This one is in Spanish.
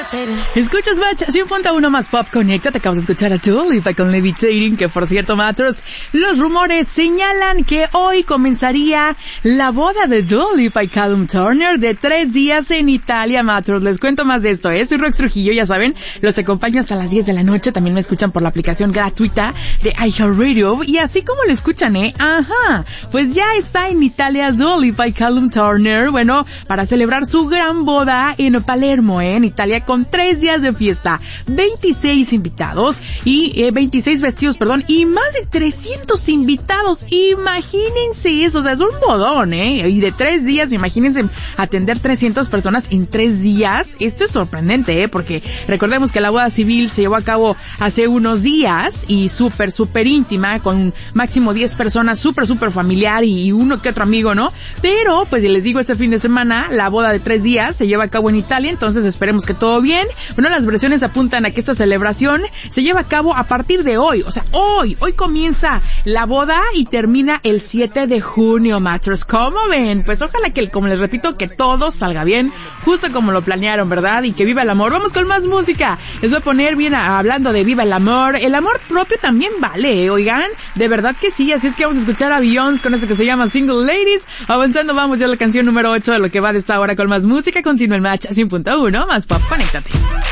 Escuchas Match 100.1 más Pop Connecta. Te acabas de escuchar a Dua Lipa con Levitating, que por cierto, Matros, los rumores señalan que hoy comenzaría la boda de Dua Lipa y Callum Turner de 3 días en Italia, Matros. Les cuento más de esto, Soy Rox Trujillo, ya saben, los acompaño hasta las 10 de la noche. También me escuchan por la aplicación gratuita de iHeartRadio. Y así como lo escuchan, pues ya está en Italia Dua Lipa y Callum Turner, bueno, para celebrar su gran boda en Palermo, en Italia, con 3 días de fiesta, 26 invitados y 26 vestidos, y más de 300 invitados. Imagínense eso, o sea, es un bodón, y de 3 días, imagínense atender 300 personas en 3 días. Esto es sorprendente, porque recordemos que la boda civil se llevó a cabo hace unos días y súper íntima, con máximo 10 personas, súper familiar y uno que otro amigo, ¿no? Pero, pues les digo, este fin de semana, la boda de 3 días se lleva a cabo en Italia, entonces esperemos que todo bien. Bueno, las versiones apuntan a que esta celebración se lleva a cabo a partir de hoy, o sea, hoy comienza la boda y termina el 7 de junio, Matros. ¿Cómo ven? Pues ojalá que, como les repito, que todo salga bien, justo como lo planearon, ¿verdad? Y que viva el amor. Vamos con más música. Les voy a poner bien hablando de viva el amor propio también vale, oigan, de verdad que sí, así es que vamos a escuchar a Beyoncé con eso que se llama Single Ladies. Avanzando, vamos ya a la canción número 8 de lo que va de esta hora con más música. Continúa el Match 100.1 más Pop, conéctate.